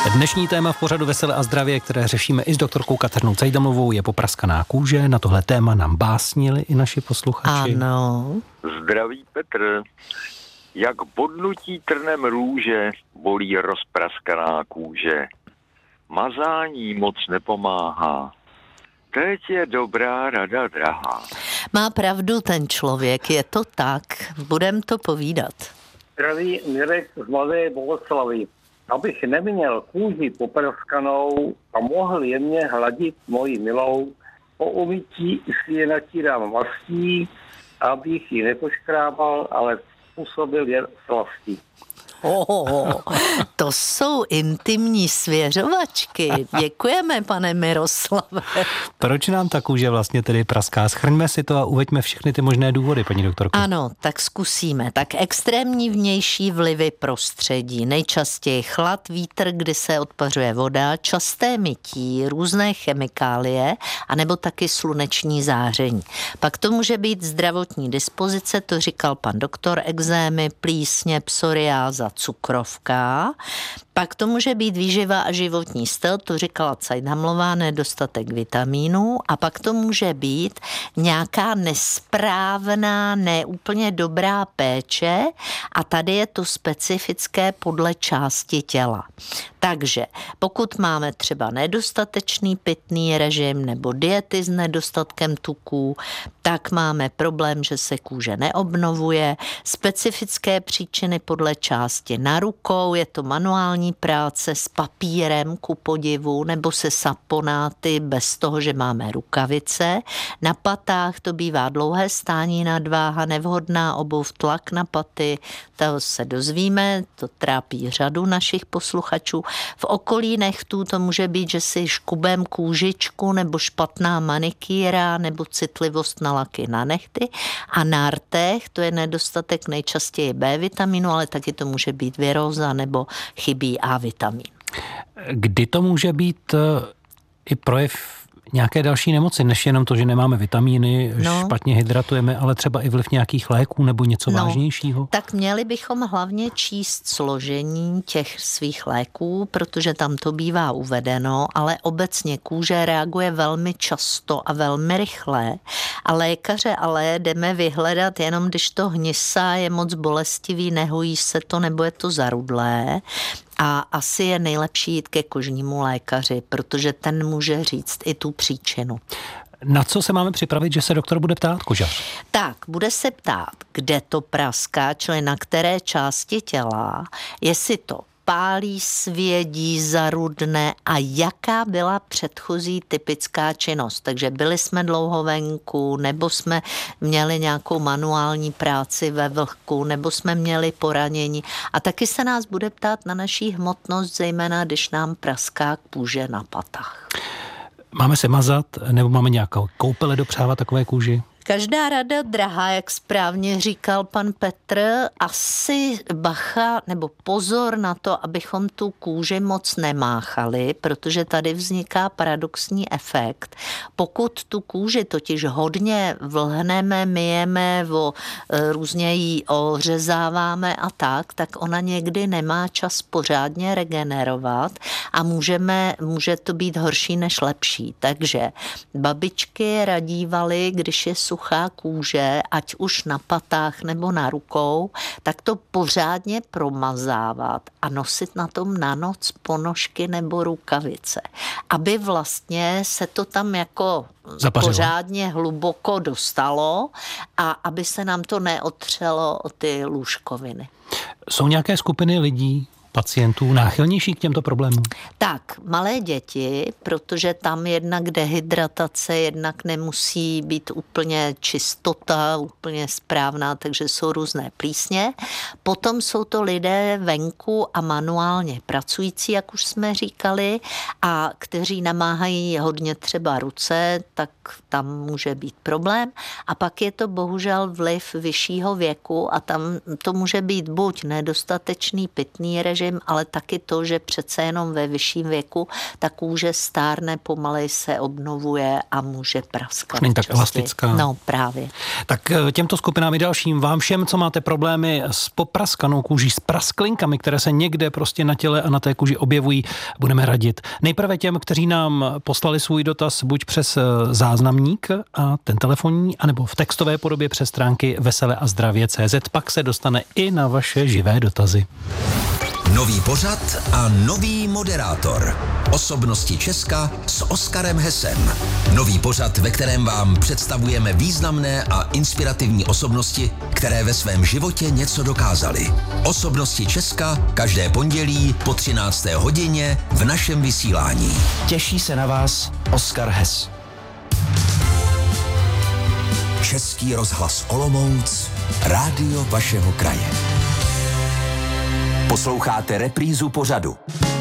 Dnešní téma v pořadu Veselé a zdravě, které řešíme i s doktorkou Kateřinou Cajdamovou, je popraskaná kůže. Na tohle téma nám básnili i naši posluchači. Ano. Zdraví Petr. Jak bodnutí trnem růže bolí rozpraskaná kůže. Mazání moc nepomáhá. Teď je dobrá rada drahá. Má pravdu ten člověk, je to tak. Budem to povídat. Zdraví Mirek z Mladé Bohoslavy. Abych neměl kůži popraskanou a mohl jemně hladit moji milou, po umytí si je natírám mastí, abych ji nepoškrábal, ale způsobil jen slastí. To jsou intimní svěřovačky. Děkujeme, pane Miroslave. Proč nám ta kůže vlastně tedy praská? Shrňme si to a uveďme všechny ty možné důvody, paní doktorko. Ano, tak zkusíme. Tak extrémní vnější vlivy prostředí. Nejčastěji chlad, vítr, kdy se odpařuje voda, časté mytí, různé chemikálie, anebo taky sluneční záření. Pak to může být zdravotní dispozice, to říkal pan doktor, ekzémy, plísně, psoriáza, cukrovka. Pak to může být výživa a životní styl, to říkala Cajdamová, nedostatek vitamínů, a pak to může být nějaká nesprávná, neúplně dobrá péče a tady je to specifické podle části těla. Takže pokud máme třeba nedostatečný pitný režim nebo diety s nedostatkem tuků, tak máme problém, že se kůže neobnovuje. Specifické příčiny podle části na rukou, je to manuální práce s papírem ku podivu nebo se saponáty bez toho, že máme rukavice. Na patách to bývá dlouhé stání, nadváha, nevhodná obuv, tlak na paty, toho se dozvíme, to trápí řadu našich posluchačů. V okolí nechtů to může být, že si škubem kůžičku nebo špatná manikýra nebo citlivost na laky na nehty, a na rtech to je nedostatek nejčastěji B vitaminu, ale taky to může být viróza nebo chybí A vitamin. Kdy to může být i projev nějaké další nemoci, než jenom to, že nemáme vitamíny, špatně hydratujeme, ale třeba i vliv nějakých léků nebo něco vážnějšího? Tak měli bychom hlavně číst složení těch svých léků, protože tam to bývá uvedeno, ale obecně kůže reaguje velmi často a velmi rychle a lékaře ale jdeme vyhledat jenom, když to hnisá, je moc bolestivý, nehojí se to nebo je to zarudlé. A asi je nejlepší jít ke kožnímu lékaři, protože ten může říct i tu příčinu. Na co se máme připravit, že se doktor bude ptát, kožař? Tak, bude se ptát, kde to praská, čili na které části těla, jestli to pálí, svědí, zarudne a jaká byla předchozí typická činnost. Takže byli jsme dlouho venku, nebo jsme měli nějakou manuální práci ve vlhku, nebo jsme měli poranění. A taky se nás bude ptát na naší hmotnost, zejména když nám praská kůže na patách. Máme se mazat, nebo máme nějakou koupele dopřávat takové kůži? Každá rada drahá, jak správně říkal pan Petr, asi bacha nebo pozor na to, abychom tu kůži moc nemáchali, protože tady vzniká paradoxní efekt. Pokud tu kůži totiž hodně vlhneme, myjeme, různě ji ořezáváme a tak ona někdy nemá čas pořádně regenerovat a může to být horší než lepší. Takže babičky radívaly, když je suchá kůže, ať už na patách nebo na rukou, tak to pořádně promazávat a nosit na tom na noc ponožky nebo rukavice, aby vlastně se to tam jako zapařilo, pořádně hluboko dostalo a aby se nám to neotřelo o ty lůžkoviny. Jsou nějaké skupiny lidí, pacientů náchylnější k těmto problémům? Tak, malé děti, protože tam jednak dehydratace, jednak nemusí být úplně čistota, úplně správná, takže jsou různé plísně. Potom jsou to lidé venku a manuálně pracující, jak už jsme říkali, a kteří namáhají hodně třeba ruce, tak tam může být problém. A pak je to bohužel vliv vyššího věku a tam to může být buď nedostatečný pitný režim, režim, ale taky to, že přece jenom ve vyšším věku ta kůže stárne, pomalej se obnovuje a může praskat. Není tak elastická. No právě. Tak těmto skupinám i dalším, vám všem, co máte problémy s popraskanou kůží, s prasklinkami, které se někde prostě na těle a na té kůži objevují, budeme radit. Nejprve těm, kteří nám poslali svůj dotaz buď přes záznamník a ten telefonní, anebo v textové podobě přes stránky veseleazdravě.cz, pak se dostane i na vaše živé dotazy. Nový pořad a nový moderátor. Osobnosti Česka s Oskarem Hessem. Nový pořad, ve kterém vám představujeme významné a inspirativní osobnosti, které ve svém životě něco dokázaly. Osobnosti Česka každé pondělí po 13. hodině v našem vysílání. Těší se na vás Oskar Hess. Český rozhlas Olomouc, rádio vašeho kraje. Posloucháte reprízu pořadu.